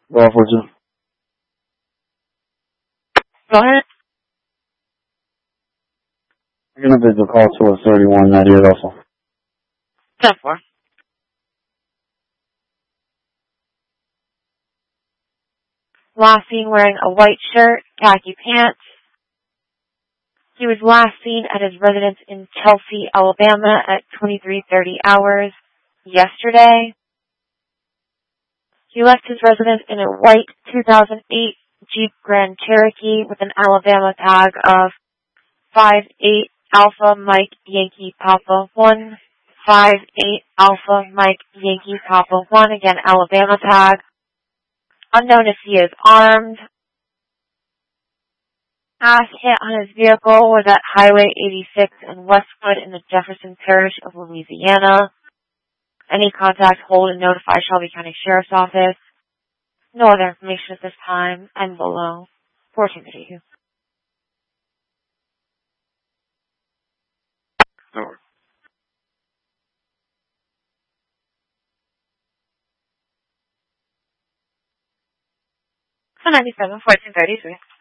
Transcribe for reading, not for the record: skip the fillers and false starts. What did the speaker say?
Golf with you. Go ahead. Individual call to a 3198 also. 10-4. Last seen wearing a white shirt, khaki pants. He was last seen at his residence in Chelsea, Alabama at 23:30 hours yesterday. He left his residence in a white 2008 Jeep Grand Cherokee with an Alabama tag of 58 Alpha Mike Yankee Papa 1. 58 Alpha Mike Yankee Papa 1. Again, Alabama tag. Unknown if he is armed. Last hit on his vehicle was at Highway 86 in Westwood in the Jefferson Parish of Louisiana. Any contact, hold, and notify Shelby County Sheriff's Office. No other information at this time and below. 1432. Over. 97, 1433.